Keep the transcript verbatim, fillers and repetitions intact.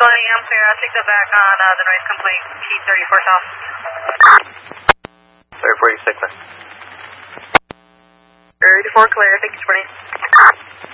twenty, I'm clear. I'll take that back on uh, the noise complete. Key thirty-four south. thirty-four, you stay clear. thirty-four clear, thank you, twenty.